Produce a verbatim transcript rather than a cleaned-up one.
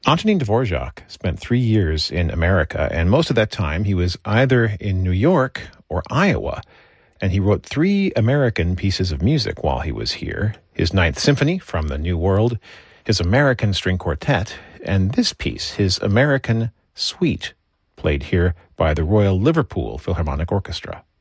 Antonin Dvorak spent three years in America, and most of that time he was either in New York or Iowa, and he wrote three American pieces of music while he was here: his Ninth Symphony from the New World, his American String Quartet, and this piece, his American Suite, played here by the Royal Liverpool Philharmonic Orchestra.